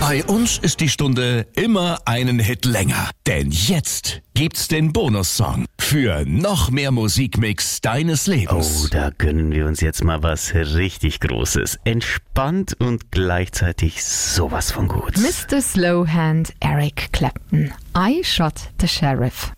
Bei uns ist die Stunde immer einen Hit länger. Denn jetzt gibt's den Bonussong für noch mehr Musikmix deines Lebens. Oh, da gönnen wir uns jetzt mal was richtig Großes. Entspannt und gleichzeitig sowas von gut. Mr. Slowhand, Eric Clapton. I Shot the Sheriff.